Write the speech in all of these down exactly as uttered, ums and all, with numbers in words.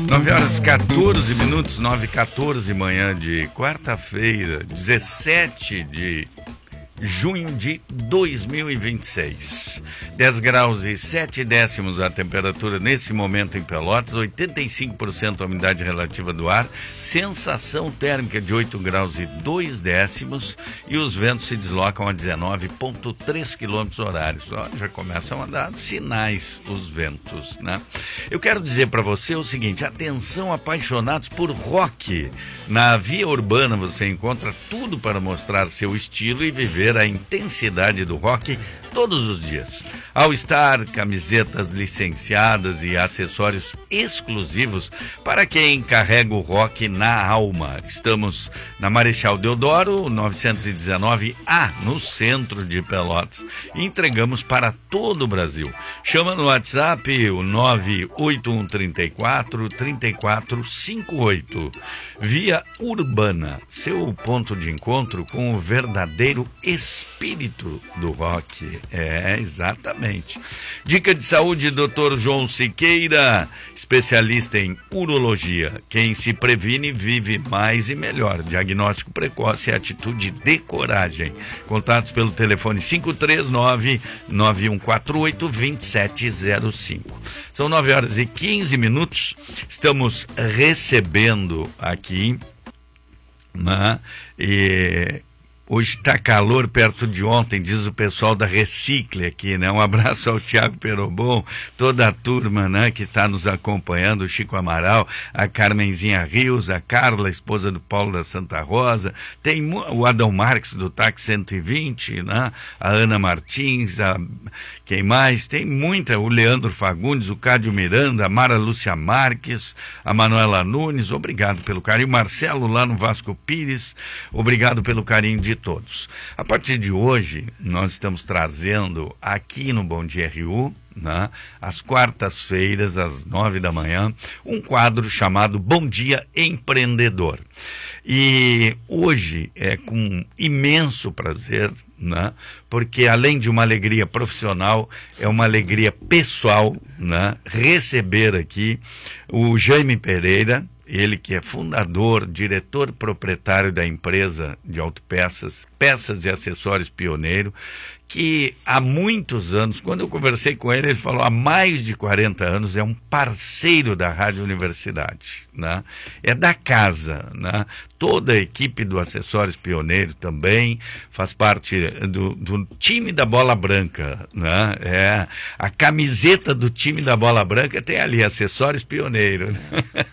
nove horas quatorze minutos, nove e quatorze, manhã de quarta-feira, dezessete de junho de dois mil e vinte e seis. dez graus e sete décimos a temperatura nesse momento em Pelotas, oitenta e cinco por cento a umidade relativa do ar, sensação térmica de oito graus e dois décimos e os ventos se deslocam a dezenove vírgula três quilômetros horários. Ó, já começam a dar sinais os ventos, né? Eu quero dizer para você o seguinte: atenção, apaixonados por rock. Na Via Urbana você encontra tudo para mostrar seu estilo e viver a intensidade do rock todos os dias. All Star, camisetas licenciadas e acessórios exclusivos para quem carrega o rock na alma. Estamos na Marechal Deodoro, novecentos e dezenove A, no centro de Pelotas. E entregamos para todo o Brasil. Chama no WhatsApp o nove oito um três quatro, três quatro cinco oito. Via Urbana, seu ponto de encontro com o verdadeiro espírito do rock. É, exatamente. Dica de saúde, doutor João Siqueira, especialista em urologia. Quem se previne vive mais e melhor. Diagnóstico precoce é atitude de coragem. Contatos pelo telefone cinco três nove, nove um quatro oito, dois sete zero cinco. São nove horas e quinze minutos. Estamos recebendo aqui, né, e hoje está calor perto de ontem, diz o pessoal da Recicle aqui, né? Um abraço ao Tiago Perobon, toda a turma, né, que está nos acompanhando, o Chico Amaral, a Carmenzinha Rios, a Carla, esposa do Paulo da Santa Rosa, tem o Adão Marques do Táxi cento e vinte, né? A Ana Martins, a... quem mais? Tem muita, o Leandro Fagundes, o Cádio Miranda, a Mara Lúcia Marques, a Manuela Nunes, obrigado pelo carinho, Marcelo lá no Vasco Pires, obrigado pelo carinho de todos. A partir de hoje, nós estamos trazendo aqui no Bom Dia R U, né, às quartas-feiras, às nove da manhã, um quadro chamado Bom Dia Empreendedor. E hoje é com imenso prazer, né, porque além de uma alegria profissional, é uma alegria pessoal, né, receber aqui o Jaime Pereira. Ele que é fundador, diretor proprietário da empresa de autopeças, peças e acessórios Pioneiro, que há muitos anos, quando eu conversei com ele, ele falou, há mais de quarenta anos, é um parceiro da Rádio Universidade, né? É da casa, né? Toda a equipe do Acessórios Pioneiro também faz parte do, do time da Bola Branca, né? É, a camiseta do time da Bola Branca tem ali, Acessórios Pioneiro, né?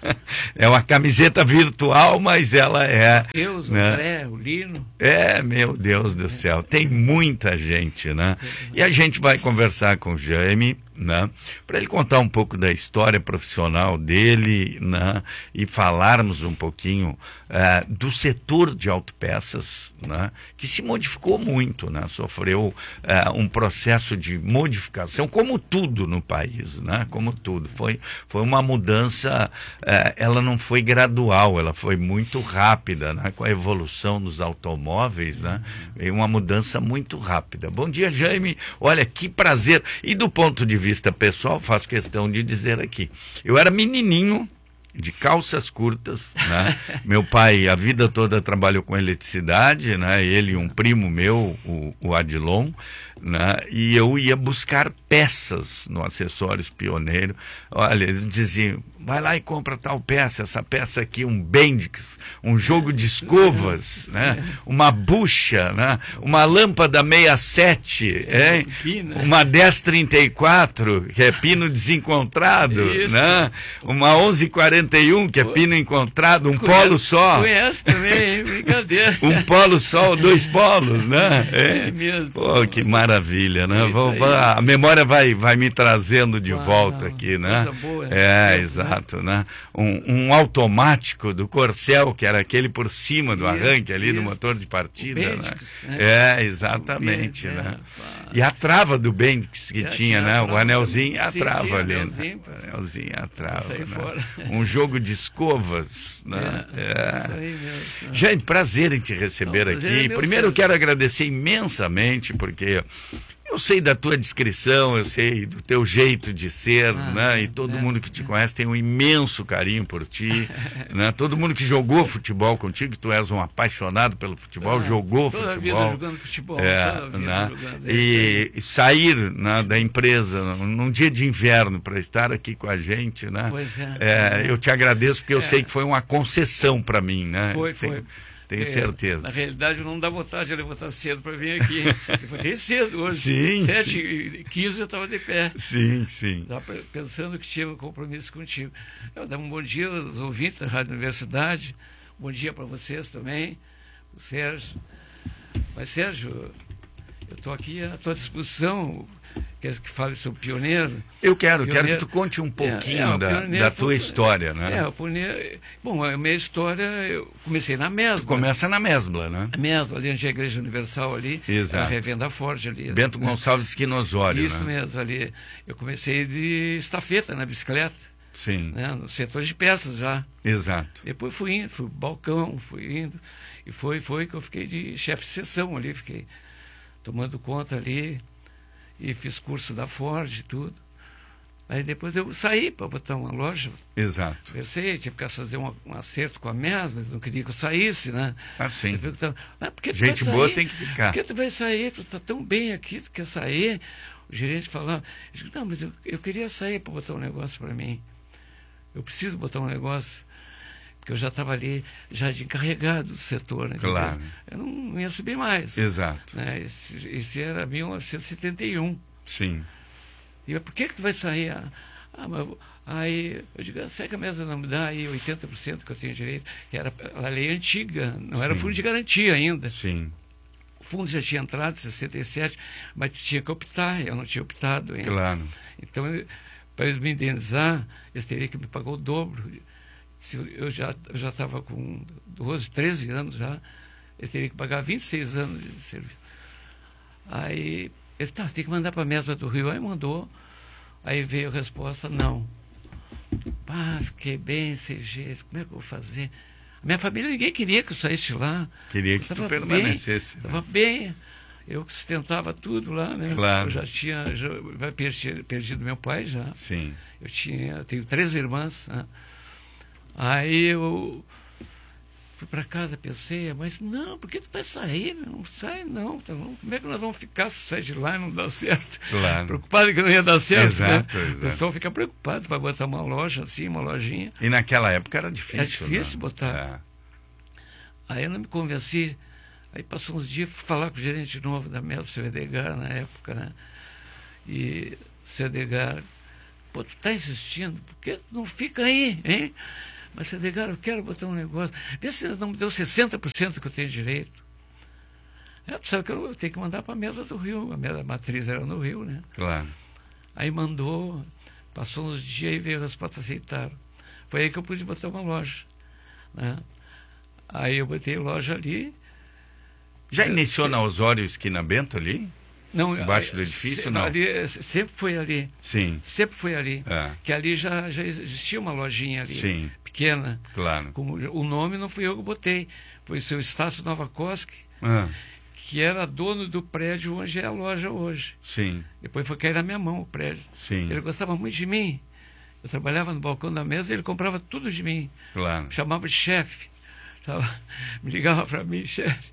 É uma camiseta virtual, mas ela é... Deus, o né? André, o Lino. É, meu Deus do céu, tem muita gente, né? E a gente vai conversar com o Jaime, né, para ele contar um pouco da história profissional dele, né, e falarmos um pouquinho uh, do setor de autopeças, né, que se modificou muito, né, sofreu uh, um processo de modificação, como tudo no país, né, como tudo, foi, foi uma mudança, uh, ela não foi gradual, ela foi muito rápida, né, com a evolução dos automóveis, né, veio uma mudança muito rápida. Bom dia, Jaime, olha, que prazer, e do ponto de vista pessoal, faço questão de dizer aqui, eu era menininho, de calças curtas, né? Meu pai a vida toda trabalhou com eletricidade, né? Ele e um primo meu, o, o Adilon, né? E eu ia buscar peças no Acessórios Pioneiro. Olha, eles diziam, vai lá e compra tal peça, essa peça aqui, um Bendix, um jogo de escovas, né? Uma bucha, né? Uma lâmpada sessenta e sete, hein? Uma dez trinta e quatro, que é pino desencontrado, isso, né? Uma onze quarenta e um, que é pino encontrado, um conheço, polo só. Conheço também, brincadeira. Um polo só, dois polos, né? É, é mesmo. Pô, que maravilha, né? Vou, aí, a isso. memória vai, vai me trazendo de ah, volta aqui, né? Coisa boa, é, tempo, exato, né? né? Um, um automático do Corcel, que era aquele por cima do isso, arranque ali, isso. do motor de partida, Bendix, né? né? É, exatamente, Bendix, né? É, e a trava do Bendix que tinha, né? O anelzinho e a trava sim, ali, anelzinho, né? Anelzinho e a trava, né? Um jogo de escovas, né? É, é. Isso aí mesmo. Gente, prazer em te receber Não, aqui. É Primeiro eu quero agradecer imensamente, porque Eu sei da tua descrição, eu sei do teu jeito de ser, Ah, né? E todo é, mundo que te é. conhece tem um imenso carinho por ti, né? Todo mundo que jogou futebol contigo, tu és um apaixonado pelo futebol, Ah, jogou toda futebol. a vida jogando futebol, É, toda a vida né? jogando. É E, e sair, né, da empresa num dia de inverno para estar aqui com a gente, né? Pois é. É, eu te agradeço porque eu É. sei que foi uma concessão para mim, né? Foi, Tenho- foi. Tenho Porque, certeza. Na realidade, não dá vontade de levantar cedo para vir aqui. Eu voltei cedo hoje. Sim, sete e quinze eu estava de pé. Sim, sim. Estava pensando que tinha um compromisso contigo. Eu dava um bom dia aos ouvintes da Rádio Universidade. Um bom dia para vocês também, o Sérgio. Mas, Sérgio, eu estou aqui à tua disposição. Queres que fale sobre pioneiro? Eu quero, Pioneiro- quero que tu conte um pouquinho É, é, o da, pioneiro da foi- tua história, né? É, o pioneiro. Bom, a minha história, eu comecei na Mesbla. Começa na Mesbla, né? A Mesbla, ali onde é a Igreja Universal ali. Exato. A Revenda Forte ali. Bento né? Gonçalves Esquinosório, Isso né? mesmo, ali. Eu comecei de estafeta na bicicleta, Sim, né? No setor de peças já. exato. Depois fui indo, fui pro balcão, fui indo. E foi, foi que eu fiquei de chefe de seção ali, fiquei tomando conta ali. E fiz curso da Ford e tudo. Aí depois eu saí para botar uma loja. Exato. Pensei, tinha que fazer um, um acerto com a Mesbla, eles não queriam que eu saísse, né? Assim. Eles perguntavam, mas por que tu Gente vai boa sair? tem que ficar. Por que tu vai sair? Tu está tão bem aqui, tu quer sair? O gerente falava, eu digo, não, mas eu, eu queria sair para botar um negócio para mim. Eu preciso botar um negócio. Porque eu já estava ali, já de encarregado do setor. Né? Claro. Eu não, não ia subir mais. Exato. Né? Esse, esse era mil novecentos e setenta e um. Sim. E eu, por que que tu vai sair? Ah, ah, mas eu- aí eu digo, será que a mesa não me dá aí oitenta por cento que eu tenho direito? Que era a lei antiga, não era Sim. fundo de garantia ainda. Sim. O fundo já tinha entrado em sessenta e sete, mas tinha que optar, eu não tinha optado ainda. Claro. Então, eu- para eles me indenizar, eles teriam que me pagar o dobro. Se eu eu já eu já estava com doze, treze anos já, eles teriam que pagar vinte e seis anos de serviço. Aí, eles, tá, tem que mandar para a Mesbla do Rio. Aí mandou, aí veio a resposta, não. Pá, fiquei bem sem jeito, como é que eu vou fazer? A minha família, ninguém queria que eu saísse de lá. Queria Eu que tu tava permanecesse. Estava bem, eu que sustentava tudo lá, né? Claro. Eu já tinha já, já perdi- perdido meu pai já. Sim. Eu tinha, eu tenho três irmãs. Né? Aí eu fui para casa, pensei, mas não, por que tu vai sair? Meu? Não sai não, tá bom? Como é que nós vamos ficar se sair de lá e não dá certo? Claro. Preocupado que não ia dar certo, Exato, né? exato. O pessoal fica preocupado, vai botar uma loja assim, uma lojinha. E naquela época era difícil. É difícil né? botar. Aí eu não me convenci. Aí passou uns dias, fui falar com o gerente novo da Mel, o seu Edgar, na época, né? E o seu Edgar, pô, tu tá insistindo, por que tu não fica aí, hein? Mas, seu Edgar, eu quero botar um negócio. Vê se não me deu sessenta por cento que eu tenho direito. É, tu sabe que eu tenho que mandar para a mesa do Rio. A mesa matriz era no Rio, né? É, claro. Aí mandou, passou uns dias e veio a resposta, aceitaram. Foi aí que eu pude botar uma loja, né? Aí eu botei loja ali. Já É, iniciou se- na Osório Esquina Bento ali? Não, Embaixo do eh, edifício, se- não? ali, eh, sempre foi ali. Sim. Sempre foi ali. É. Que ali já, já existia uma lojinha ali, Sim. pequena. Claro. Como, o nome não fui eu que botei. Foi o seu Estácio Novakoski, Ah, que era dono do prédio onde é a loja hoje. sim. Depois foi cair na minha mão o prédio. Sim. Ele gostava muito de mim. Eu trabalhava no balcão da mesa e ele comprava tudo de mim. Claro. Me chamava de chefe. Chamava- Me ligava para mim, chefe.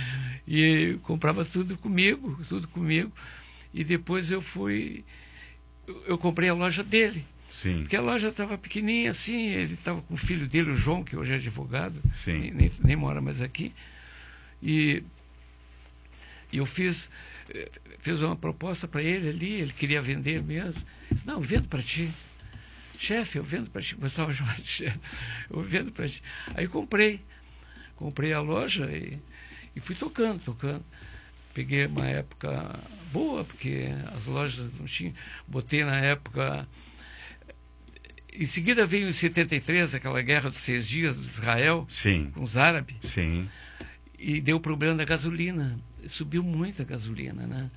E comprava tudo comigo, tudo comigo. E depois eu fui. Eu, eu comprei a loja dele. Sim. Porque a loja estava pequenininha assim, ele estava com o filho dele, o João, que hoje é advogado, Sim. nem, nem, nem mora mais aqui. E, e eu fiz, eh, fiz uma proposta para ele ali, ele queria vender mesmo. Eu disse, não, eu vendo para ti. Chefe, eu vendo para ti. Começava a chamar de chefe. Eu vendo para ti. Aí comprei. Comprei a loja e, e fui tocando, tocando. Peguei uma época boa, porque as lojas não tinham. Botei na época. Em seguida veio em setenta e três aquela guerra dos seis dias de Israel Sim. com os árabes. Sim. E deu problema da gasolina. Subiu muito a gasolina, né?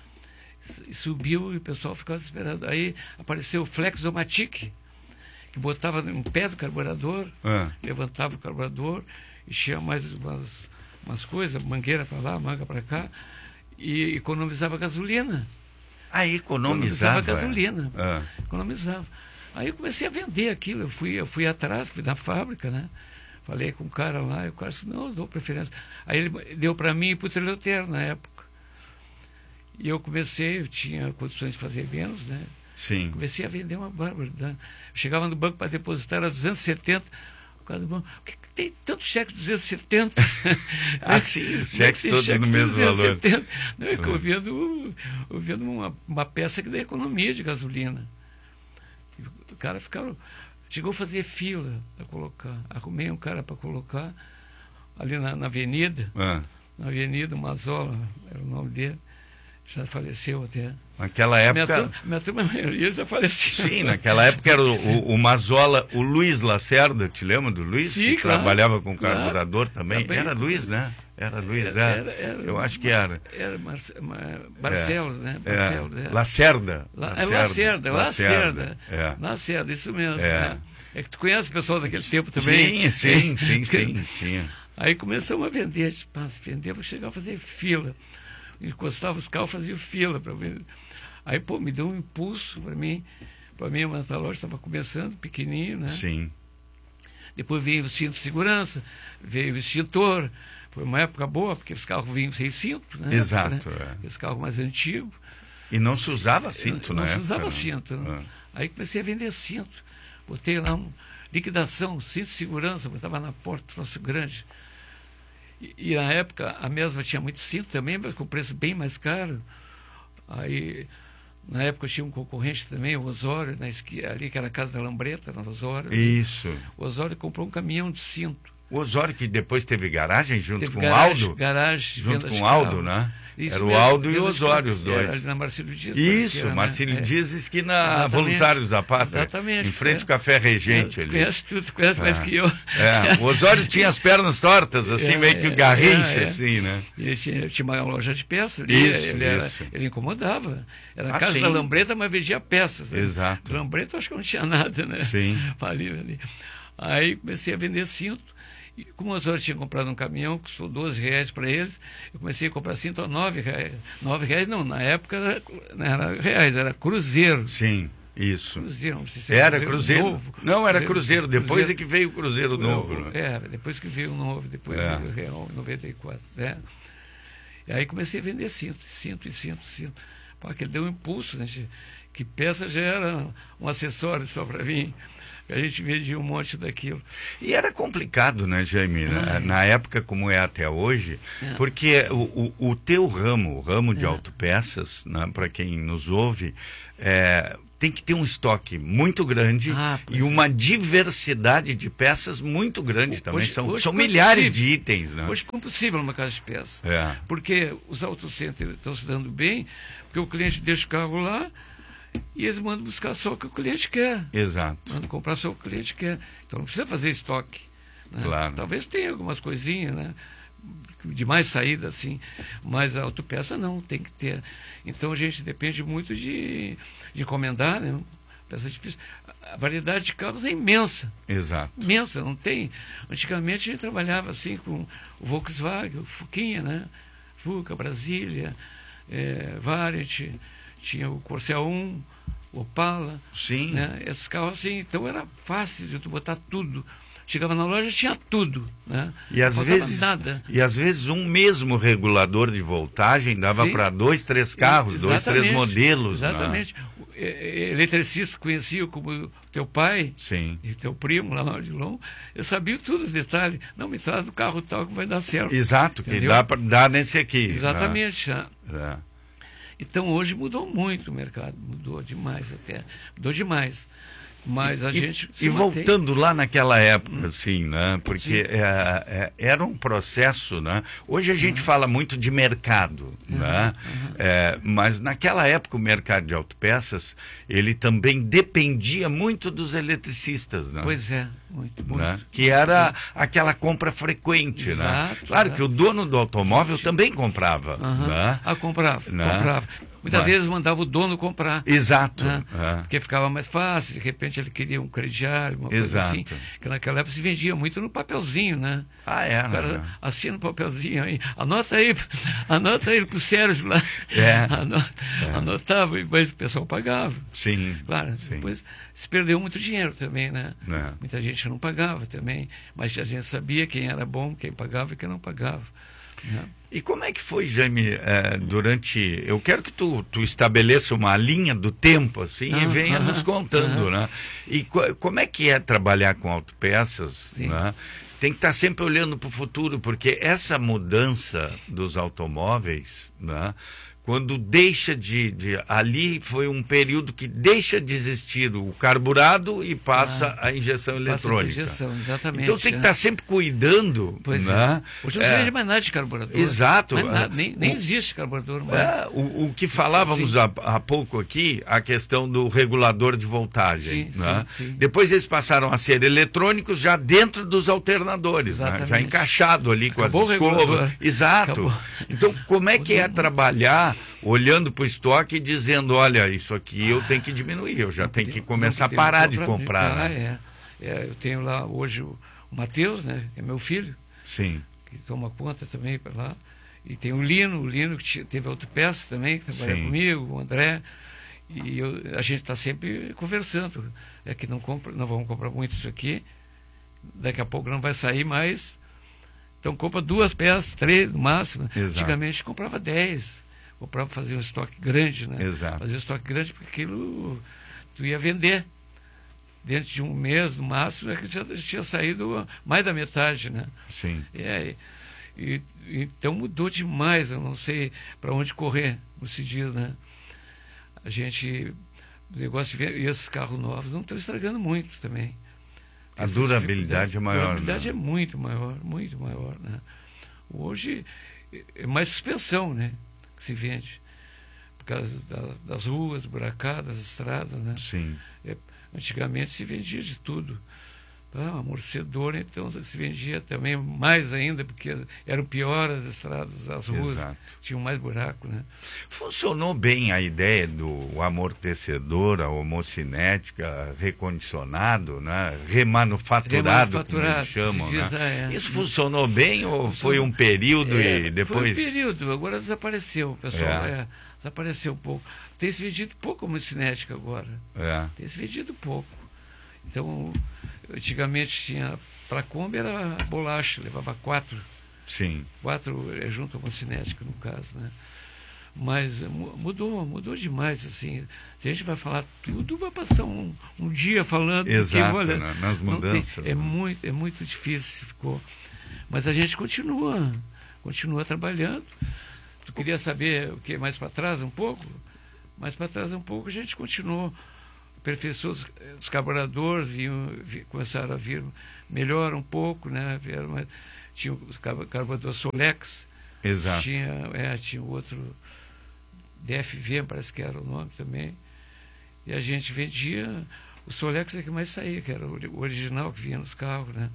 E subiu e o pessoal ficava desesperado. Aí apareceu o Flexomatic, que botava no pé do carburador, Ah, levantava o carburador, enchia mais umas, umas coisas, mangueira para lá, manga para cá, e economizava gasolina. Ah, economizava? Economizava gasolina. É. Ah. Economizava. Aí eu comecei a vender aquilo. Eu fui, eu fui atrás, fui na fábrica, né? Falei com o cara lá, e o cara disse, não, eu dou preferência. Aí ele deu para mim e para o Trilhoteiro na época. E eu comecei, eu tinha condições de fazer menos, né? Sim. Comecei a vender uma barbaridade. Eu chegava no banco para depositar, era duzentos e setenta. O cara do banco, por que, que tem tanto cheque de duzentos e setenta? Ah, sim, os cheques todos no mesmo valor. Não, é que eu vendo, eu vendo uma, uma peça que dá economia de gasolina. E o cara ficava... Chegou a fazer fila para colocar. Arrumei um cara para colocar ali na, na avenida. Ah. Na Avenida Mazola, era o nome dele. Já faleceu até. Naquela época... Minha turma, minha turma já faleceu. Sim, naquela época era o, o, o Mazola, o Luiz Lacerda, te lembra do Luiz? Sim, que claro, trabalhava com claro, carburador também. também. Era Luiz, né? Era Luiz, era, era, era, era, eu acho que era. Era Marce, Barcelos, é, né? Barcelos, é. É. Lacerda. La, Lacerda, Lacerda, Lacerda. É. Lacerda, isso mesmo. É. Né? É que tu conhece o pessoal daquele tempo também? Sim, sim, sim, sim, sim. Aí começamos a vender, a gente passa, vender, vou chegar a fazer fila. Encostava os carros, fazia fila para vender. Aí, pô, me deu um impulso para mim. Para mim, a loja estava começando, pequenininho, né? Sim. Depois veio o cinto de segurança, veio o extintor. Foi uma época boa, porque os carros vinham sem cinto, né? Exato. Época, né? É. Esse carro mais antigo. E não se usava cinto, né? Não se época, usava não. cinto. Né? É. Aí comecei a vender cinto. Botei lá um liquidação, cinto de segurança, botava na porta, troço grande. E, e na época a mesma tinha muito cinto também, mas com preço bem mais caro. Aí, na época tinha um concorrente também, o Osório, na esqui, ali que era a Casa da Lambreta, na Osório. Isso. O Osório comprou um caminhão de cinto. O Osório que depois teve garagem junto teve com garagem, o Aldo? Garagem, junto com o Aldo, né? Isso era mesmo, o Aldo e o Venda Osório, os dois. Era ali na Marcílio Dias. Isso, era, Marcílio né? Dias, esquina Exatamente. Voluntários da Pátria. Exatamente. Em frente é. ao Café Regente é, ali. Conhece tudo, conhece ah. mais que eu. É, o Osório tinha as pernas tortas, assim, é, meio que o é, garrincha, é, é. assim, né? Ele tinha, tinha uma loja de peças ali, isso, ele, era, isso. ele incomodava. Era a ah, Casa sim. da Lambreta, mas vendia peças. Né? Exato. Lambreta acho que não tinha nada, né? Sim. Ali, ali. Aí comecei a vender cinto. E como o Osório tinha comprado um caminhão, custou doze reais para eles, eu comecei a comprar cinto a nove reais. nove reais não, na época era, não era reais, era cruzeiro. Sim, isso. Cruzeiro, não sei se era cruzeiro, cruzeiro. Novo. Não, era cruzeiro, cruzeiro. depois cruzeiro. é que veio o cruzeiro novo. Né? É, depois que veio o novo, depois é. veio o real, em noventa e quatro. É. E aí comecei a vender cinto, cinto e cinto, cinto. Pô, aquele deu um impulso, né? Que peça já era um acessório só para mim. A gente vendia um monte daquilo. E era complicado, né, Jaime? Na, na época como é até hoje, é. porque o, o, o teu ramo, o ramo de é. autopeças, né, para quem nos ouve, é, tem que ter um estoque muito grande ah, e uma é. diversidade de peças muito grande o, também. Hoje, são hoje são milhares possível. de itens. Né? Hoje ficou possível uma casa de peças. É. Porque os autocentros estão se dando bem, porque o cliente deixa o carro lá, e eles mandam buscar só o que o cliente quer. Exato. Mandam comprar só o que o cliente quer. Então não precisa fazer estoque. Né? Claro. Talvez tenha algumas coisinhas, né? De mais saída, assim. Mas a autopeça não, tem que ter. Então a gente depende muito de, de encomendar, né? Peça difícil. A variedade de carros é imensa. Exato. Imensa, não tem. Antigamente a gente trabalhava assim com o Volkswagen, o Fuquinha, né? Fuca, Brasília, é, Variant. Tinha o Corcel um, o Opala. Sim. Né? Esses carros assim, então era fácil de tu botar tudo. Chegava na loja, tinha tudo. Né? E às vezes, nada. E às vezes um mesmo regulador de voltagem dava para dois, três carros, e, dois, três modelos. Exatamente. Né? Eletricistas conheciam como teu pai Sim. e teu primo lá no Odilon. Eu sabia tudo os detalhes. Não, me traz do carro tal que vai dar certo. Exato, entendeu? Que dá para dar nesse aqui. Exatamente. Né? É. Então hoje mudou muito o mercado, mudou demais até, mudou demais. Mas a e, gente e voltando lá naquela época, assim, né? Porque é, é, era um processo, né? Hoje a gente uhum. fala muito de mercado, uhum. né? Uhum. É, mas naquela época o mercado de autopeças, ele também dependia muito dos eletricistas, né? Pois é, muito, muito. Né? Que era aquela compra frequente, exato, né? Claro exato. que o dono do automóvel também comprava, uhum. né? Ah, comprava, né? comprava. Muitas Mas... vezes mandava o dono comprar. Exato. Né? É. Porque ficava mais fácil, de repente ele queria um crediário, uma Exato. coisa assim. Que naquela época se vendia muito no papelzinho, né? Ah, é, O cara né? assina o papelzinho aí, anota aí, anota aí pro Sérgio lá. É. Anota, É. Anotava, mas o pessoal pagava. Sim. Claro, sim. depois se perdeu muito dinheiro também, né? É. Muita gente não pagava também, mas a gente sabia quem era bom, quem pagava e quem não pagava. Né? E como é que foi, Jaime, é, durante... Eu quero que tu, tu estabeleça uma linha do tempo, assim, Ah, e venha ah, nos contando, ah. né? E co como é que é trabalhar com autopeças, Sim. né? Tem que estar sempre olhando para o futuro, porque essa mudança dos automóveis, né? Quando deixa de, de... Ali foi um período que deixa de existir o carburado e passa Ah, a injeção passa eletrônica. a injeção, exatamente. Então tem que é. estar sempre cuidando, Pois né? é. Hoje não se É. vende mais nada de carburador. Exato. Mais nada, É. nem nem O- existe carburador mais. É, o, o que falávamos Sim. há, há pouco aqui, a questão do regulador de voltagem. Sim, né? sim, sim. Depois eles passaram a ser eletrônicos já dentro dos alternadores, né? Exatamente. Já encaixado ali com Acabou o as escovas. regulador. Exato. Acabou. Então, como é que é trabalhar olhando para o estoque e dizendo, olha, isso aqui eu tenho que diminuir, eu já tenho que Tem- começar a tem parar um de problema. comprar. Ah, né? é. É, eu tenho lá hoje o, o Matheus, né? Que é meu filho, Sim, que toma conta também para lá. E tem o Lino, o Lino que tinha- teve autopeça também, que trabalha Sim. comigo, o André. E eu- a gente está sempre conversando. É que não, compra, não vamos comprar muito isso aqui. Daqui a pouco não vai sair mais. Então compra duas peças, três no máximo. Exato. Antigamente comprava dez. Comprava para fazer um estoque grande, né? Exato. Fazer um estoque grande porque aquilo tu ia vender. Dentro de um mês, no máximo, é que já tinha saído mais da metade, né? sim. É, e, então mudou demais, eu não sei para onde correr, como se diz, né? A gente, o negócio de ver, e esses carros novos não estão estragando muito também. A Essa durabilidade dificuldade- é maior, A durabilidade né? é muito maior, muito maior, né? Hoje é mais suspensão, né? Que se vende. Por causa da, das ruas, buracadas, estradas, né? Sim. É, antigamente se vendia de tudo. Ah, amortecedor, então se vendia também mais ainda, porque eram piores as estradas, as ruas Exato. tinham mais buraco, né? Funcionou bem a ideia do amortecedor, a homocinética, recondicionado, né? Remanufaturado, como eles Remanufaturado, chamam. se diz, Né? ah, é. Isso funcionou bem ou foi um período É, e depois... Foi um período, agora desapareceu, pessoal. É. É, desapareceu um pouco. Tem se vendido pouco homocinética agora. É, Tem se vendido pouco. Então, antigamente tinha, para a Kombi era bolacha, levava quatro. sim, Quatro é junto à homocinética, no caso, né? Mas mu- mudou, mudou demais, assim. Se a gente vai falar tudo, vai passar um, um dia falando. porque, exato, olha, né? Nas não tem- mudanças. é, né? muito, é muito difícil, ficou. Mas a gente continua, continua trabalhando. Tu queria saber o que mais para trás um pouco? Mais para trás um pouco a gente continuou. Aperfeiçoou os, os carburadores, vinham, vi- começaram a vir melhor um pouco, né? Vieram, mais- tinha os carbu- carburadores Solex, Exato. tinha, é, tinha o outro D F V, parece que era o nome também. E a gente vendia, o Solex é que mais saía, que era o ori- o original que vinha nos carros, né?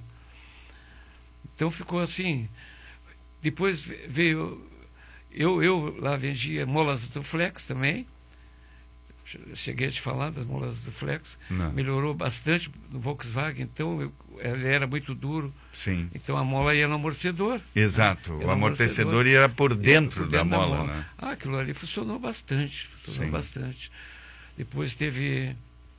Então ficou assim. Depois ve- veio. Eu, eu lá vendia molas do Flex também. Che- Cheguei a te falar das molas do Flex. Não. Melhorou bastante no Volkswagen, então eu, ele era muito duro. Sim, Então a mola ia no amortecedor. exato. Era O um amortecedor amortecedor. ia por dentro, Por da, mola, né? Ah, aquilo ali funcionou bastante, funcionou Sim. bastante. Depois teve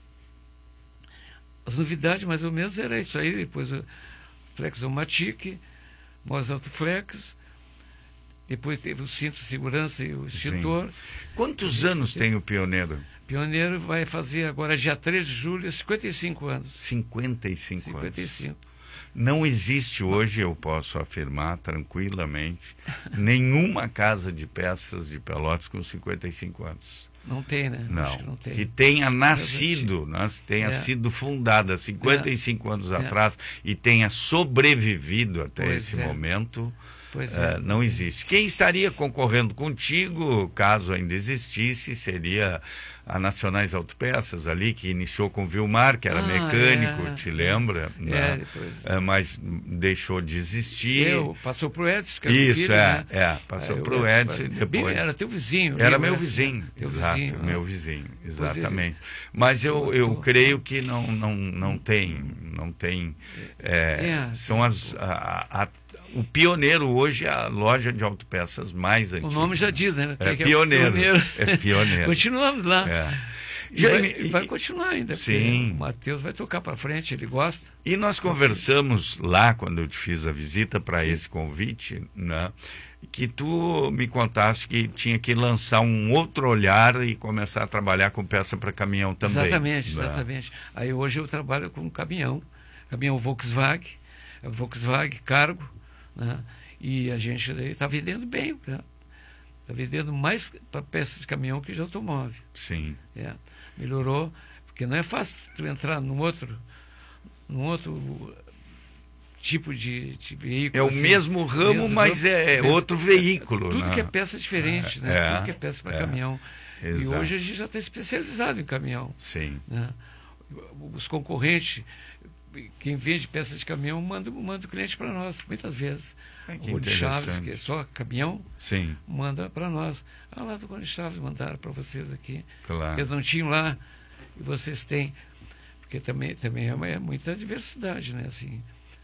as novidades, mais ou menos era isso aí. Depois o Flexomatic, Molas Autoflex. Depois teve o cinto de segurança e o extintor. Quantos anos tem o Pioneiro? Pioneiro vai fazer agora, dia três de julho, cinquenta e cinco anos. cinquenta e cinco cinquenta e anos. cinco. Não existe hoje, eu posso afirmar tranquilamente, nenhuma casa de peças de Pelotas com cinquenta e cinco anos. Não tem, né? Não, Acho que não tem. que tenha nascido, né, tenha É. sido fundada cinquenta e cinco anos É. atrás e tenha sobrevivido até Pois esse é. momento, Pois é. Uh, não existe. Quem estaria concorrendo contigo, caso ainda existisse, seria a Nacionais Autopeças ali, que iniciou com o Vilmar, que era Ah, mecânico, é, te lembra? É, né? depois. Uh, mas deixou de existir. Eu, passou pro Edson, que era Isso, filho, é, né? é, passou Aí pro o Edson e bem, depois... era teu vizinho. Era viu, meu Edson? vizinho, Teu exato, vizinho, meu né? vizinho, Pois exatamente. ele- Mas eu, eu voltou. creio que não, não, não tem, não tem, é, É, são as, a, a, o pioneiro hoje é a loja de autopeças mais O antiga. nome já diz, né? É que pioneiro, pioneiro. é pioneiro. Continuamos lá. É. E vai, Jaime, e vai e- continuar ainda. porque Sim. O Matheus vai tocar para frente, ele gosta. E nós conversamos lá, quando eu te fiz a visita para esse convite, né, que tu me contaste que tinha que lançar um outro olhar e começar a trabalhar com peça para caminhão também. Exatamente, né? exatamente. Aí hoje eu trabalho com um caminhão, caminhão Volkswagen, é Volkswagen Cargo, né? E a gente está vendendo bem, está vendendo mais para peças de caminhão que de automóvel. Sim, É, melhorou, porque não é fácil tu entrar num outro, num outro tipo de, de veículo. é o assim. mesmo ramo, Mesmo mas ramo, é mesmo- outro veículo. Tudo né? que é peça diferente, né? É, Tudo que é peça para é, caminhão. E exato. hoje a gente já está especializado em caminhão. Sim, Né? Os concorrentes, quem vende peças de caminhão, manda, manda o cliente para nós, muitas vezes. Ai, que o Rony Chaves, interessante. que é só caminhão, sim, manda para nós. Ah, lá do Rony Chaves mandaram para vocês aqui. claro. Eles não tinham lá e vocês têm. Porque também, também é, uma, é muita diversidade, né? Assim,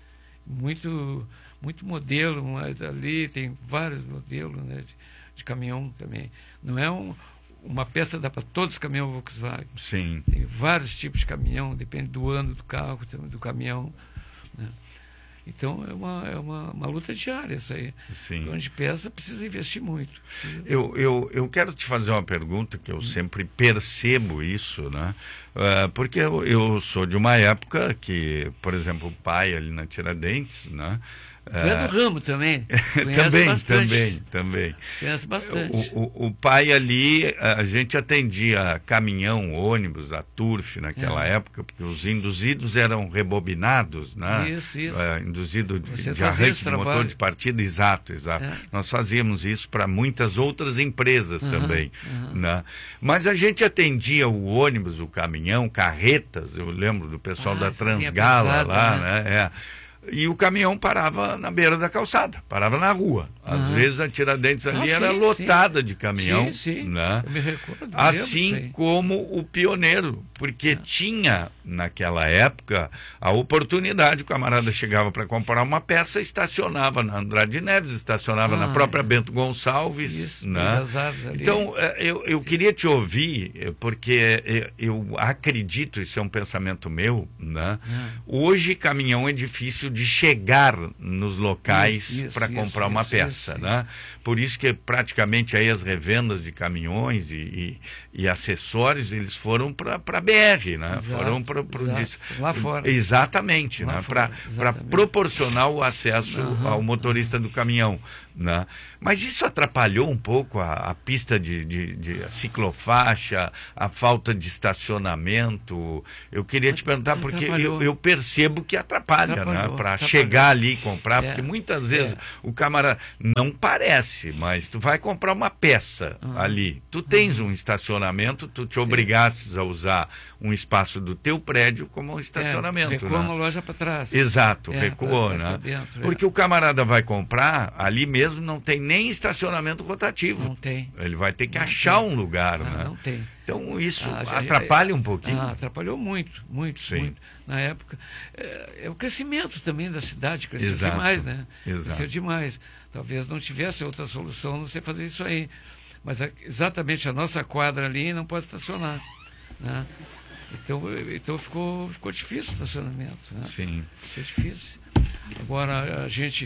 muito, muito modelo, mas ali tem vários modelos, né, de, de caminhão também. Não é um, uma peça dá para todos os caminhões Volkswagen. Sim, Tem vários tipos de caminhão, depende do ano do carro, também do caminhão. Né? Então é uma, é uma, uma luta diária isso aí. sim. Onde peça precisa investir muito. Precisa... Eu, eu, eu quero te fazer uma pergunta que eu sempre percebo isso, né? Uh, porque eu, eu sou de uma época que, por exemplo, o pai ali na Tiradentes, né? Tu é do ramo também. Conhece também, bastante. também, também. Conhece bastante. O, o, o pai ali, a gente atendia caminhão, ônibus, a Turf naquela É. época, porque os induzidos eram rebobinados, né? Isso, isso. Uh, induzido de, Você de fazia arranque esse de motor trabalho. de partida, exato, exato. É. Nós fazíamos isso para muitas outras empresas Aham, também, aham. né? Mas a gente atendia o ônibus, o caminhão, carretas, eu lembro do pessoal Ah, da essa linha Transgala pesada, lá, né? né? É. E o caminhão parava na beira da calçada, parava na rua. Às Aham. vezes a Tiradentes ali Ah, era sim, lotada sim. de caminhão. Sim, sim. Né? Eu me recordo. lembro Assim disso aí. como o pioneiro, porque tinha naquela época a oportunidade, o camarada chegava para comprar uma peça, estacionava na Andrade Neves, estacionava Ah, na própria é. Bento Gonçalves. Isso, né? das árvores ali. Então, eh, eu, eu queria te ouvir, eh, porque eh, eu acredito, isso é um pensamento meu, né? Ah. Hoje caminhão é difícil de chegar nos locais Isso, isso, para isso, comprar uma isso, peça, isso, né? Por isso que praticamente aí as revendas de caminhões e, e, e acessórios, eles foram para a B R, né? Exato, foram para exato. Lá fora. Exatamente, Lá né? fora, Para exatamente. proporcionar o acesso Aham, ao motorista do caminhão, né? Mas isso atrapalhou um pouco a, a pista de, de, de ciclofaixa, a falta de estacionamento. Eu queria te perguntar, porque Atrapalhou. eu, eu percebo que atrapalha, né? Atrapalhou, Para atrapalhou. chegar ali e comprar, É, porque muitas vezes é. o camarada não parece, mas tu vai comprar uma peça Ah. ali. Tu tens um estacionamento, tu te obrigasses a usar um espaço do teu prédio como um estacionamento. É, recua né? uma loja para trás. Exato, É, recuou, vai- vai né? pra dentro, é. Porque o camarada vai comprar, ali mesmo não tem nem estacionamento rotativo. Não tem. Ele vai ter que Não achar tem. um lugar, Ah, né? não tem. Então isso Ah, já- atrapalha um pouquinho. Ah, atrapalhou muito, muito, Sim. muito. Na época. É, é o crescimento também da cidade, cresceu Exato, demais, né? exato. Cresceu demais. Talvez não tivesse outra solução não sei fazer isso aí. Mas a- exatamente a nossa quadra ali não pode estacionar. Né? Então, então ficou, ficou difícil o estacionamento. Né? Sim. Ficou difícil. Agora a gente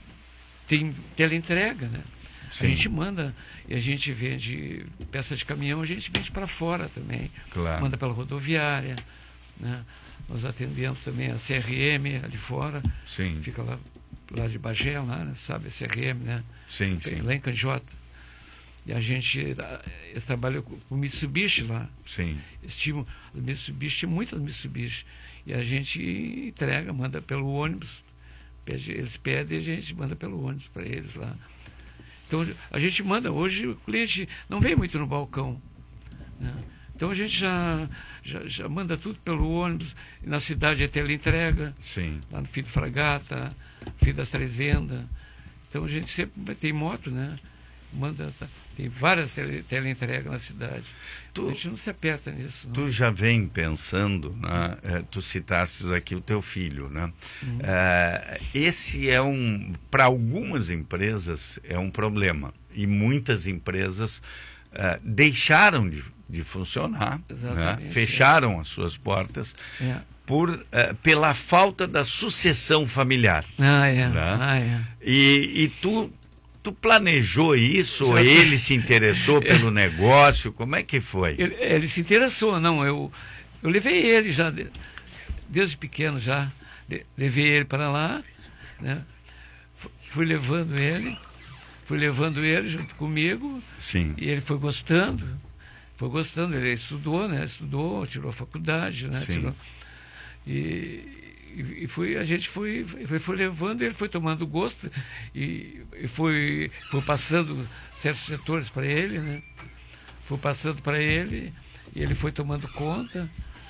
tem teleentrega, né? Sim. A gente manda e a gente vende peça de caminhão, a gente vende para fora também. Claro. Manda pela rodoviária, né? Nós atendemos também a C R M ali fora, Sim. fica lá, lá de Bagé, lá, né? Sabe, a C R M, né? Sim, sim. Lá em Canjota. E a gente, eles trabalham com o Mitsubishi lá. Sim. Eles tinham, o Mitsubishi, tinha muitas Mitsubishi. E a gente entrega, manda pelo ônibus Pede, eles pedem e a gente manda pelo ônibus para eles lá. Então, a gente manda. Hoje o cliente não vem muito no balcão, né? Então, a gente já, já, já manda tudo pelo ônibus. E na cidade é teleentrega. Sim. Lá no Fim do Fragata, Fim das Três Vendas. Então, a gente sempre tem moto, né? Manda, tem várias tele, teleentregas na cidade. Tu, a gente não se aperta nisso. Não. Tu já vem pensando, né? É, tu citasses aqui o teu filho, né? Uhum. É, esse é um, para algumas empresas, é um problema. E muitas empresas é, deixaram de, de funcionar, né? Fecharam é. as suas portas é. por, é, pela falta da sucessão familiar. Ah, é. Né? Ah, é. E, e tu... Tu planejou isso ou ele se interessou pelo negócio? Como é que foi? Ele, ele se interessou, não. Eu, eu levei ele já, desde pequeno já. Levei ele para lá, né? Fui levando ele, fui levando ele junto comigo. Sim. E ele foi gostando, foi gostando. Ele estudou, né? Estudou, tirou a faculdade, né? Sim. Tirou, e... E foi, a gente foi, foi, foi levando, ele foi tomando gosto e, e foi, foi passando certos setores para ele, né? Foi passando para ele e ele foi tomando conta.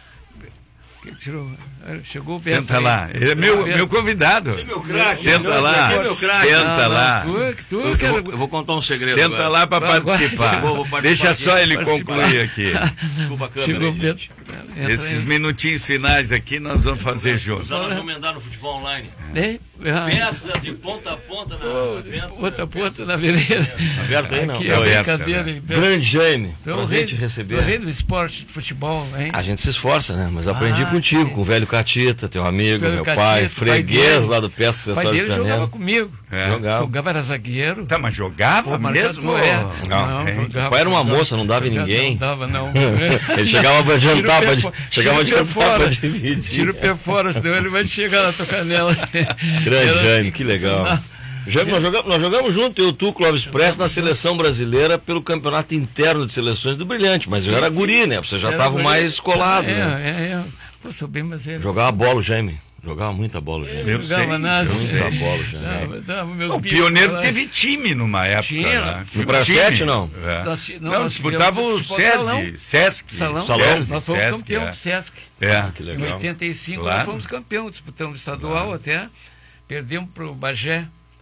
Tirou, chegou o Beto. Senta aí. Lá, ele é meu, meu convidado. Você é meu craque. Senta lá, é meu craque. Senta não, lá. Não, tu, tu, eu, quero... vou, eu vou contar um segredo. Senta agora. lá para participar. Vou, vou participar. Deixa aqui. só ele Participar. concluir aqui. Desculpa a câmera. Chegou o aí, Beto. gente. Esses minutinhos finais aqui nós vamos fazer juntos. Nós vamos mandar no futebol online. É? Peça de ponta a ponta na oh, vento, ponta a ponta na avenida. Aberto aí, não. Aqui é é aberto, brincadeira. né? Hein? Grande Jaime, Então, prazer rei, te receber. o rei do esporte, de futebol, hein? A gente se esforça, né? Mas aprendi Ah, contigo, sim. com o velho Catita, teu amigo, Velho meu Catita, pai, pai freguês dele. lá do Peça O pai Acessórios dele de jogava Canela. comigo. É. Jogava. Jogava, era zagueiro. Tá, mas jogava Pô, mesmo? marcador, é. Não, Não, é. jogava, O pai era uma jogava. moça, não dava em Jogava, ninguém. Não dava, não. Ele chegava pra adiantar, Tira o pé pra, fo- chegava a tira o pé adiantar pra fora. dividir. Tira o pé fora, senão ele vai chegar na tua canela. Grande Era Jaime, assim que legal. Jaime, nós jogamos, nós jogamos junto, eu, tu, Clóvis Prestes, na seleção brasileira pelo campeonato interno de seleções do Brilhante. Mas eu era guri, né? Você já Era estava guri. mais colado, é, né? É, é, Pô, sou bem mais velho. Jogava bola, o Jaime. Jogava muita bola, o Jaime. Eu Não jogava sei, nada. eu Muita sei. bola, o Jaime. Dava, dava meus O bicos Pioneiro lá. teve time numa época. Tinha. Né? No Praia time. sete, não? É. Nós- não, Não, nós disputava o tivemos futebol salão. SESI, Sesc. Salão, Salão. Sesc. Nós fomos Sesc, campeão é. do Sesc. É. Que Em legal. oitenta e cinco Claro. nós fomos campeão, disputamos o estadual até. Perdemos para o Bagé.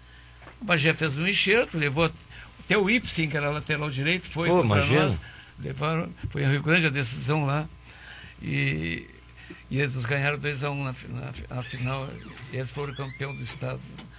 O Bagé fez um enxerto, levou até o Ipsen, que era lateral direito, foi Pô, para imagina. nós. Levaram, foi em Rio Grande a decisão lá. E, e eles nos ganharam dois a um na, na, na final. E eles foram campeão do estado.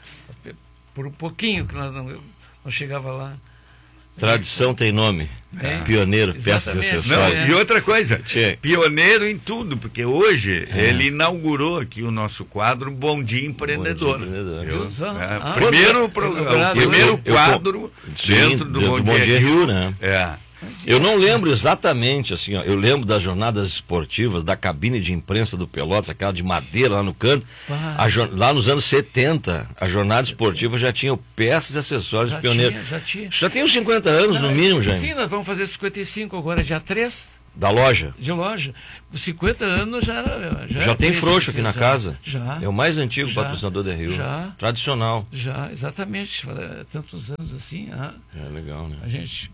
Por um pouquinho que nós não, não chegava lá. Tradição tem nome. Tem. Pioneiro, peças e Exatamente. Não, acessórios. É. e outra coisa, Tchê. pioneiro em tudo, porque hoje É. ele inaugurou aqui o nosso quadro Bom Dia Empreendedor. Bom Dia Empreendedor. Eu- Viu só? é, Ah, primeiro quando- programa, inaugurado o primeiro hoje. Eu- quadro Sim, dentro do, do Bom, Bom Dia, Dia Rio. Rio, né? É. Eu não lembro exatamente, assim, ó, eu lembro das jornadas esportivas, da cabine de imprensa do Pelotas, aquela de madeira lá no canto. Pá. A jor- lá nos anos setenta, a jornada esportiva já tinha o peças e acessórios Já pioneiros. tinha, já tinha. Já tem uns cinquenta anos, no mínimo, Sim, Jaime. nós vamos fazer cinquenta e cinco agora, dia três Da loja. de loja. Com cinquenta anos já. Já, Já é tem três, frouxo quer aqui na dizer, casa. Já. É o mais antigo Já. patrocinador da Rio. Já. Tradicional. Já, exatamente. é, Tantos anos assim. ah, É legal, né? A gente.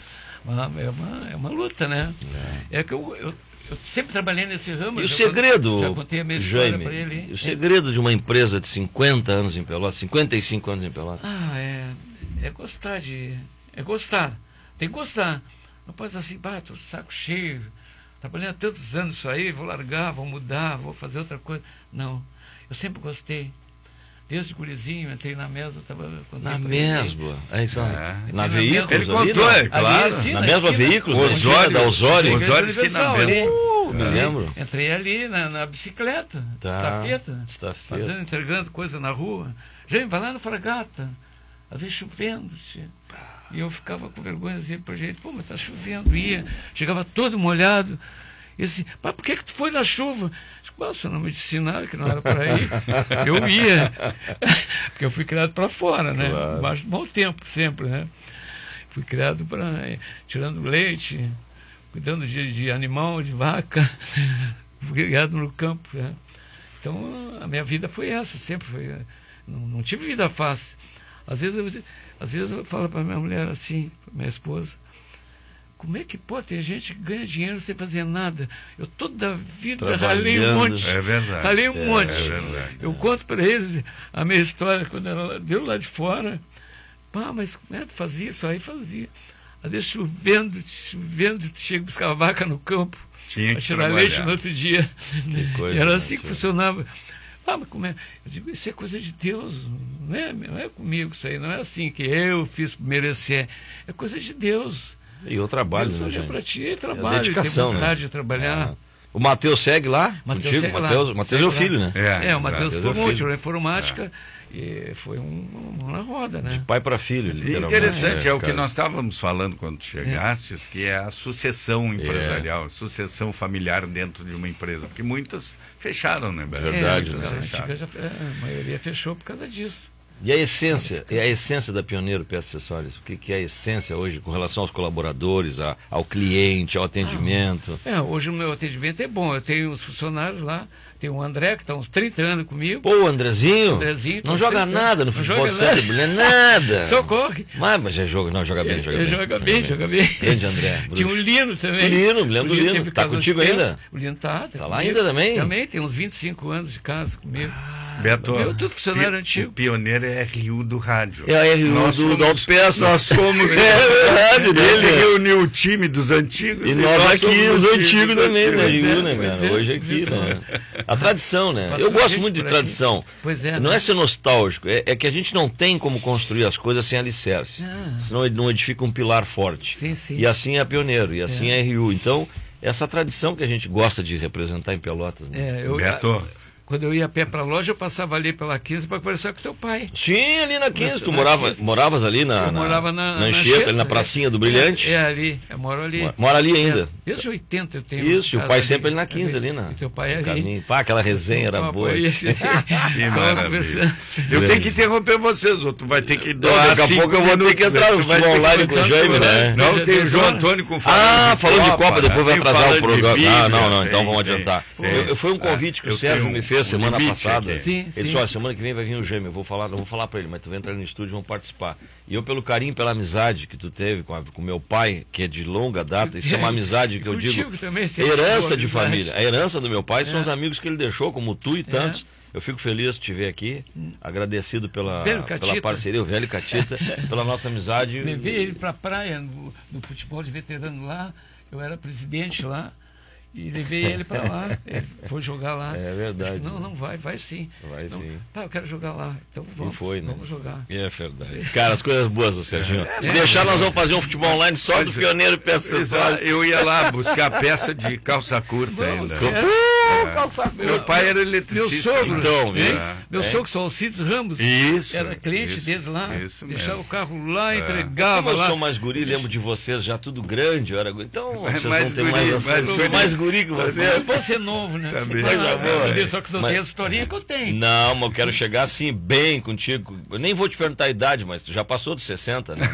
Ah, É uma, é uma luta, né? É, que eu, eu, eu sempre trabalhei nesse ramo. E o já segredo, cont- Já contei a minha história Jaime, para ele. e o hein? segredo de uma empresa de cinquenta anos em Pelotas, cinquenta e cinco anos em Pelotas? Ah, é, é gostar de. É gostar. Tem que gostar. Não pode ser assim, pá, tô de saco cheio. Trabalhei há tantos anos isso aí, vou largar, vou mudar, vou fazer outra coisa. Não. Eu sempre gostei. Desde gurizinho, entrei na mesma, estava Na mesma. É isso, É. Na Na Veículos Ele ali, contou, não? é claro. sim, Na na mesma esquina. Veículos, na Osório, esquina da Osório. Osório. Osório esquina Universal, Bento. ali. Uh, me Ali. lembro. Entrei ali na, na bicicleta, Tá. estafeta, Estafeta. fazendo, entregando coisa na rua. Gente, vai lá no Fragata, às vezes chovendo. Tia. E eu ficava com vergonha de dizer pra gente, pô, mas tá chovendo. Ia, chegava todo molhado. E assim, mas por que que tu foi na chuva? Você não me ensinaram que não era para ir. Eu ia. Porque eu fui criado para fora, né? Claro. Baixo do mau tempo, sempre, né? Fui criado para tirando leite, cuidando de, de animal, de vaca. Fui criado no campo, né? Então, a minha vida foi essa, sempre foi não, não tive vida fácil. Às vezes eu, às vezes eu falo para minha mulher assim, pra minha esposa, como é que pode ter gente que ganha dinheiro sem fazer nada? Eu toda a vida ralei um monte. É verdade. Ralei um é, monte. É verdade. Eu conto para eles a minha história quando ela deu lá de fora. Pá, mas como é que tu fazia isso aí? Fazia. Às vezes chovendo, chovendo, tu chega a buscar a vaca no campo. Tinha que tirar trabalhar. leite no outro dia. Que coisa, E era né, assim que senhor? funcionava. Ah, mas como é? Eu digo, isso é coisa de Deus, não é, não é comigo isso aí, não é assim que eu fiz por merecer, é coisa de Deus. E o trabalho, Deus né, olha gente? para ti, trabalho, dedicação, tem vontade né? de trabalhar. Ah. O Matheus segue lá? Matheus contigo? segue lá. Matheus, Matheus é Segue o lá. filho, né? É, o exato. Matheus Deus é formou, filho. tirou informática e foi um, uma mão na roda, né? De pai para filho, E literalmente. interessante, é, o que cara. nós estávamos falando quando chegastes, que é a sucessão empresarial, É. a sucessão familiar dentro de uma empresa, porque muitas fecharam, né, Beto? Verdade, é, né? a, Fecharam. antiga já, é, a maioria fechou por causa disso. E a essência, e a essência da Pioneiro Peças Acessórias? O que, que é a essência hoje com relação aos colaboradores, a- ao cliente, ao atendimento? É, hoje o meu atendimento é bom, eu tenho os funcionários lá, tem o André, que está uns trinta anos comigo. Pô, o Andrezinho, Andrezinho, não tá joga sempre- nada no não futebol joga de Santo Bilhete, nada. Só corre. Mas, mas já joga, não, joga bem, joga Ele bem. joga bem, joga bem. Grande André. Tinha o bruxo. Lino também. O Lino, me lembro do Lino. teve Tá casa contigo nos pés. ainda? O Lino tá. Tá lá comigo. ainda também? Também, tem uns vinte e cinco anos de casa comigo. Beto, Meu, tudo funcionário pi- antigo. o pioneiro é R U do rádio. É a R U Nós do, somos- do Autopeças. Nós somos. É verdade, Ele dele. reuniu o time dos antigos. E nós aqui, somos os o time antigos dos também, né? antigos. R U, é, né, pois cara? é, Hoje aqui, pois é. né? A tradição, né? Passou Eu gosto gente muito de por tradição. aqui. Pois é, Não né? é ser nostálgico, é, é que a gente não tem como construir as coisas sem alicerce. Ah. Senão não edifica um pilar forte. Sim, sim. E assim é a Pioneiro, e assim é a R U. Então, essa tradição que a gente gosta de representar em Pelotas, né? É, eu, Beto, quando eu ia a pé para a loja, eu passava ali pela quinze para conversar com teu pai. Sim, ali na quinze, tu Na morava, quinze. moravas ali na, Eu morava na, na Anchieta, ali na é. pracinha do Brilhante. É, é ali, eu moro ali. Mora- Mora ali ainda. É, desde oitenta eu tenho. Isso, e o casa pai sempre ali na quinze, ali na. E teu pai no ali. caminho. Pá, aquela resenha era Ah, boa. foi isso. que Tava maravilha. conversando. Eu tenho que interromper vocês, ou tu vai ter que Não, doar daqui a cinco pouco eu vou ter minutos, que entrar né? no Tu vai futebol ter que online com o contar Jaime, tudo, né? Não, tem o João Agora. Antônio com Ah, falando de Copa, né? depois vai Tem atrasar falando o de programa. Bíblia, Ah, não, não, então tem, vamos tem, adiantar. tem. Eu- eu- Foi um convite que Eu o Sérgio tenho me um- fez um semana limite passada. aqui. Sim, Ele sim. disse, olha, semana que vem vai vir o Jaime, eu vou falar, não vou falar pra ele, mas tu vai entrar no estúdio e vamos participar. E eu, pelo carinho, pela amizade que tu teve com, a- com meu pai, que é de longa data, isso é uma amizade que eu Contigo digo, também, sempre herança boa de amizade. família. A herança do meu pai são É. os amigos que ele deixou, como tu e tantos. Eu fico feliz de te ver aqui, agradecido pela, Velho pela Catita. parceria, o velho Catita, pela nossa amizade. Levei ele para a praia no, no futebol de veterano lá. Eu era presidente lá. E levei ele para lá. Ele foi jogar lá. É verdade. Não, não vai, vai sim. Vai Não, sim. Pai, eu quero jogar lá. Então vamos, E foi, né? vamos jogar. É verdade. Cara, as coisas boas, ô Serginho. Se deixar, nós vamos fazer um futebol online só do Pioneiro Peças Acessórias. Eu ia lá buscar peça de calça curta ainda. Sério? Meu pai era eletricista. Meu sogro, Então, hein? é. meu É. sogro, sou Alcides Ramos, Isso, era cliente isso, deles lá, isso deixava mesmo. o carro lá, É. entregava Como eu lá. sou mais guri, lembro de vocês já tudo grande. Eu era guri. Então, vocês mais vão ter guri, mais, mais acesso. guri. mais guri que É vocês. bom ser novo, né? Também. Ah, Coisa boa, entendeu? é. Só que não Mas- tem a historinha que eu tenho. Não, mas eu quero chegar assim, bem contigo. Eu nem vou te perguntar a idade, mas tu já passou dos sessenta, né?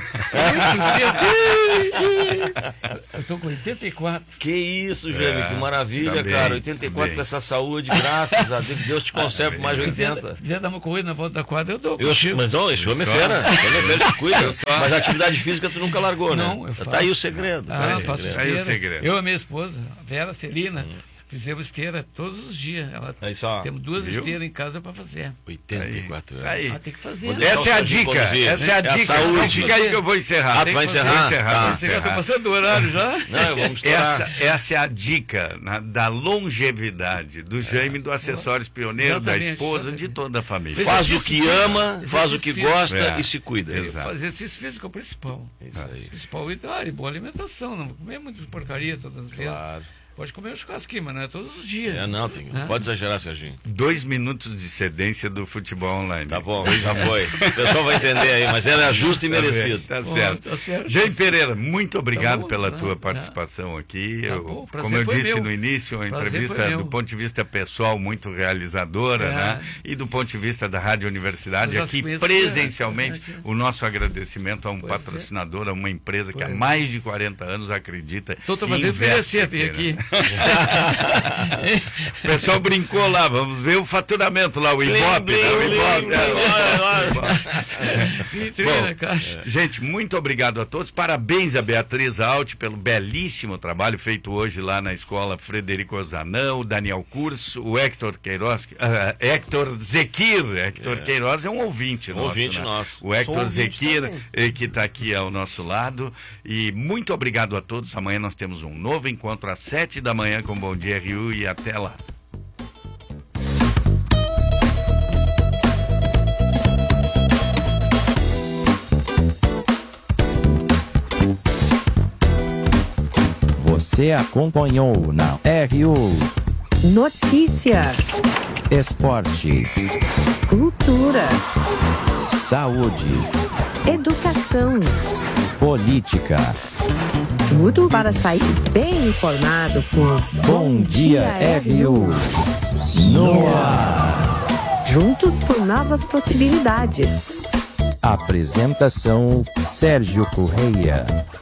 Eu estou com oitenta e quatro. Que isso, Jaime, É, que maravilha, tá bem, cara. oitenta e quatro tá com essa saúde, graças a Deus, que Deus te conserve por mais de Se quiser, oitenta. se quiser dar uma corrida na volta da quadra, eu dou. Eu, contigo. mas não, esse homem é Só- fera. Esse homem é fera, te cuida. Mas a atividade física tu nunca largou, né? Não, eu faço. Tá aí o segredo. tá aí Ah, o faço segredo. Aí o esteira. segredo. Eu e a minha esposa, a Vera Celina, fizemos esteira todos os dias. Ela, É isso, ó. temos duas Viu? esteiras em casa para fazer. oitenta e quatro anos. Aí. Ah, tem que fazer. Vou né? deixar Essa é a o Serginho dica. conduzir. Essa é a É a dica. saúde. Não fica aí que eu vou encerrar. Ah, tu vai Vou encerrar? encerrar, Tá. vou Você já está encerrar. passando do horário já? Não, vamos estourar. Essa, essa é a dica né, da longevidade do Jaime, do Acessórios Pioneiro, da Exatamente, esposa, exatamente. de toda a família. Fez Faz o exercício que físico, ama, né? faz o que Exercício gosta É. e se cuida. Exato. Fazer exercício físico é o principal. Isso aí. O principal e ah, e boa alimentação, não comer muita porcaria todas as vezes. Claro. Pode comer um churrasquinho, mas não é todos os dias. É, não, tem, Ah. pode exagerar, Serginho. Dois minutos de cedência do futebol online. Tá bom, já foi. O pessoal vai entender aí, mas era justo e Tá bem, merecido. Tá Bom, certo. tá certo. Jaime Pereira, muito obrigado bom, pela tá, tua tá. participação aqui. Tá Eu- bom, prazer como eu foi disse meu. no início, uma Prazer entrevista foi meu. do ponto de vista pessoal muito realizadora, É. né? E do ponto de vista da Rádio Universidade, Eu já aqui conheço, presencialmente, é, é. o nosso agradecimento a um Pois é. patrocinador, a uma empresa que há Pois é. mais de quarenta anos acredita Então estou e fazendo investe merecer vir aqui, aqui. né? O pessoal brincou lá, vamos ver o faturamento lá, o Ibope. Né? O Ibope. Entrei na caixa. Gente, muito obrigado a todos. Parabéns a Beatriz Alt pelo belíssimo trabalho feito hoje lá na escola Frederico Ozanam, o Daniel Curso, o Hector Queiroz, uh, Hector Zequir. Hector é. Queiroz é um ouvinte um nosso. Ouvinte né? nosso. O Hector Zequir, também. que está aqui ao nosso lado. E muito obrigado a todos. Amanhã nós temos um novo encontro às sete da manhã com Bom Dia R U e até lá. Você acompanhou na R U Notícia, Esporte, cultura, saúde, educação, política. tudo para sair bem informado por Bom Dia R U no ar. Juntos por novas possibilidades. Apresentação Sérgio Correia.